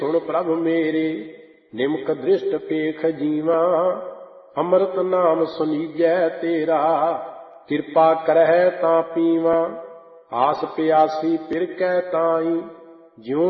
ਸੁਣ ਪ੍ਰਭ ਮੇਰੇ ਨਿਮਕ ਦ੍ਰਿਸ਼ਟ ਪੇਖ ਜੀਵਾ। ਅੰਮ੍ਰਿਤ ਨਾਮ ਸੁਨੀਜੈ ਤੇਰਾ ਕਿਰਪਾ ਕਰਹਿ ਤਾਂ ਪੀਵਾ। ਆਸ ਪਿਆਸੀ ਫਿਰ ਕੈ ਤਾਈ ਜਿਉ